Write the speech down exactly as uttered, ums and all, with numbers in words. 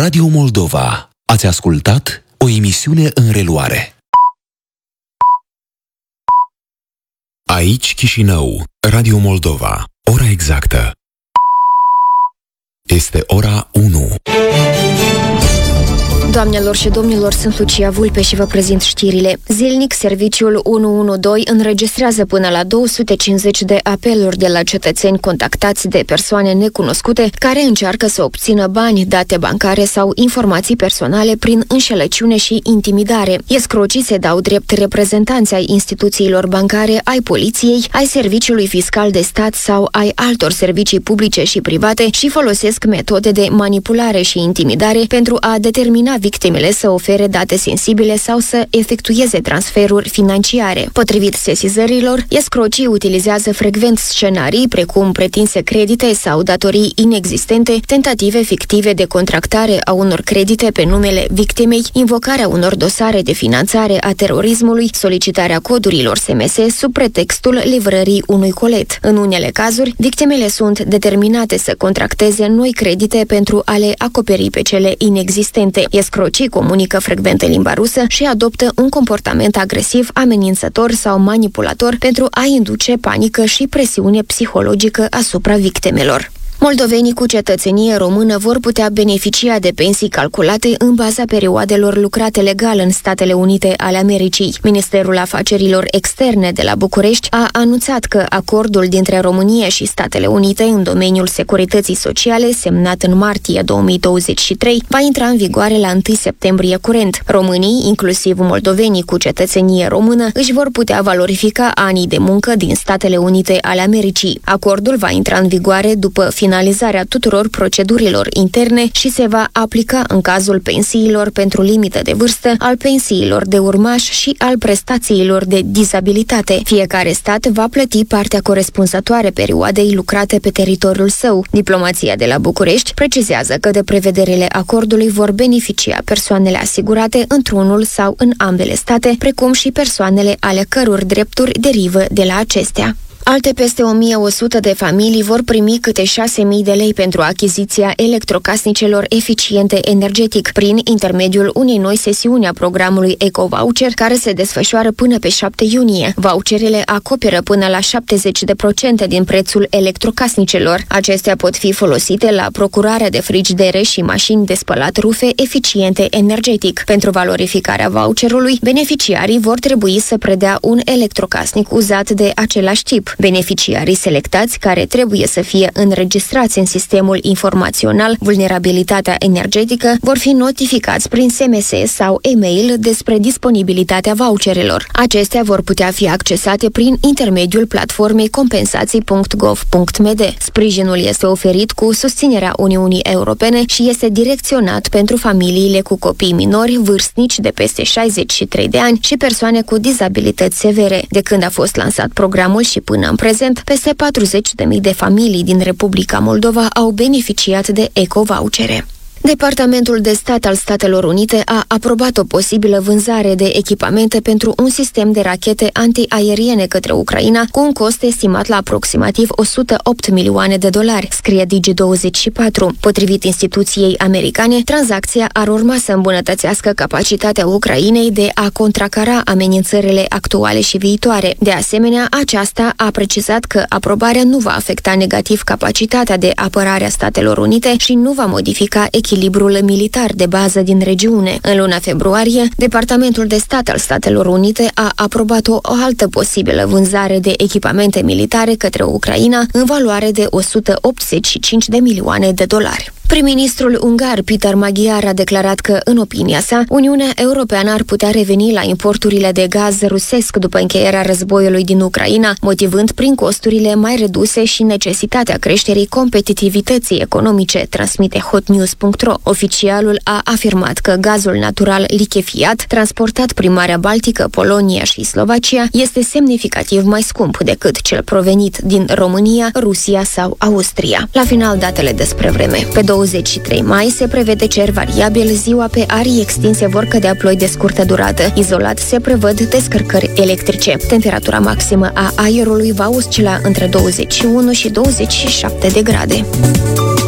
Radio Moldova. Ați ascultat o emisiune în reluare. Aici Chișinău, Radio Moldova. Ora exactă este ora unu. Doamnelor și domnilor, sunt Lucia Vulpe și vă prezint știrile. Zilnic, serviciul unu unu doi înregistrează până la două sute cincizeci de apeluri de la cetățeni contactați de persoane necunoscute care încearcă să obțină bani, date bancare sau informații personale prin înșelăciune și intimidare. Escrocii se dau drept reprezentanți ai instituțiilor bancare, ai poliției, ai serviciului fiscal de stat sau ai altor servicii publice și private și folosesc metode de manipulare și intimidare pentru a determina victimele să ofere date sensibile sau să efectueze transferuri financiare. Potrivit sesizărilor, escrocii utilizează frecvent scenarii precum pretinse credite sau datorii inexistente, tentative fictive de contractare a unor credite pe numele victimei, invocarea unor dosare de finanțare a terorismului, solicitarea codurilor S M S sub pretextul livrării unui colet. În unele cazuri, victimele sunt determinate să contracteze noi credite pentru a le acoperi pe cele inexistente. Escrocii comunică frecvent în limba rusă și adoptă un comportament agresiv, amenințător sau manipulator pentru a induce panică și presiune psihologică asupra victimelor. Moldovenii cu cetățenie română vor putea beneficia de pensii calculate în baza perioadelor lucrate legal în Statele Unite ale Americii. Ministerul Afacerilor Externe de la București a anunțat că acordul dintre România și Statele Unite în domeniul securității sociale, semnat în martie două mii douăzeci și trei, va intra în vigoare la întâi septembrie curent. Românii, inclusiv moldovenii cu cetățenie română, își vor putea valorifica anii de muncă din Statele Unite ale Americii. Acordul va intra în vigoare după finalizarea tuturor procedurilor interne și se va aplica în cazul pensiilor pentru limită de vârstă, al pensiilor de urmaș și al prestațiilor de dizabilitate. Fiecare stat va plăti partea corespunzătoare perioadei lucrate pe teritoriul său. Diplomația de la București precizează că de prevederile acordului vor beneficia persoanele asigurate într-unul sau în ambele state, precum și persoanele ale căror drepturi derivă de la acestea. Alte peste o mie o sută de familii vor primi câte șase mii de lei pentru achiziția electrocasnicelor eficiente energetic prin intermediul unei noi sesiuni a programului Eco-Voucher, care se desfășoară până pe șapte iunie. Voucherele acoperă până la șaptezeci la sută din prețul electrocasnicelor. Acestea pot fi folosite la procurarea de frigidere și mașini de spălat rufe eficiente energetic. Pentru valorificarea voucherului, beneficiarii vor trebui să predea un electrocasnic uzat de același tip. Beneficiarii selectați, care trebuie să fie înregistrați în sistemul informațional Vulnerabilitatea energetică, vor fi notificați prin S M S sau e-mail despre disponibilitatea voucherelor. Acestea vor putea fi accesate prin intermediul platformei compensații punct gov punct m d. Sprijinul este oferit cu susținerea Uniunii Europene și este direcționat pentru familiile cu copii minori, vârstnici de peste șaizeci și trei de ani și persoane cu dizabilități severe. De când a fost lansat programul și până în prezent, peste patruzeci de mii de familii din Republica Moldova au beneficiat de eco-vouchere. Departamentul de Stat al Statelor Unite a aprobat o posibilă vânzare de echipamente pentru un sistem de rachete antiaeriene către Ucraina cu un cost estimat la aproximativ o sută opt milioane de dolari, scrie Digi douăzeci și patru. Potrivit instituției americane, tranzacția ar urma să îmbunătățească capacitatea Ucrainei de a contracara amenințările actuale și viitoare. De asemenea, aceasta a precizat că aprobarea nu va afecta negativ capacitatea de apărare a Statelor Unite și nu va modifica echilibrul militar de bază din regiune. În luna februarie, Departamentul de Stat al Statelor Unite a aprobat o, o altă posibilă vânzare de echipamente militare către Ucraina în valoare de o sută optzeci și cinci de milioane de dolari. Prim-ministrul ungar Peter Magyar a declarat că, în opinia sa, Uniunea Europeană ar putea reveni la importurile de gaz rusesc după încheierea războiului din Ucraina, motivând prin costurile mai reduse și necesitatea creșterii competitivității economice, transmite hotnews punct ro. Oficialul a afirmat că gazul natural lichefiat, transportat prin Marea Baltică, Polonia și Slovacia, este semnificativ mai scump decât cel provenit din România, Rusia sau Austria. La final, datele despre vreme. Pe douăzeci și trei mai se prevede cer variabil, ziua pe arii extinse vor cădea ploi de scurtă durată. Izolat se prevăd descărcări electrice. Temperatura maximă a aerului va oscila între douăzeci și unu și douăzeci și șapte de grade.